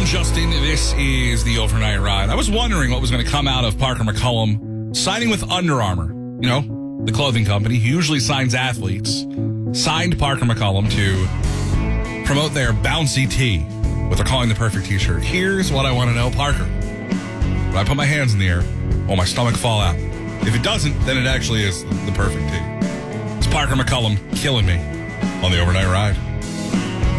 Justin. This is the Overnight Ride. I was wondering what was going to come out of Parker McCollum signing with Under Armour. You know, the clothing company. He usually signs athletes. Signed Parker McCollum to promote their bouncy tee, what they're calling the perfect t-shirt. Here's what I want to know, Parker. When I put my hands in the air, will my stomach fall out? If it doesn't, then it actually is the perfect tee. It's Parker McCollum killing me on the Overnight Ride.